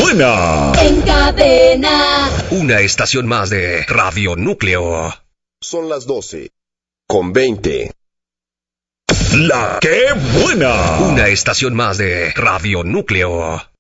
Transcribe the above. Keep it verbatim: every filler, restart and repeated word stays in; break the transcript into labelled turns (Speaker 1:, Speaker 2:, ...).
Speaker 1: buena!
Speaker 2: En cadena.
Speaker 3: Una estación más de Radio Núcleo.
Speaker 4: Son las doce con veinte.
Speaker 1: ¡La que buena!
Speaker 3: Una estación más de Radio Núcleo.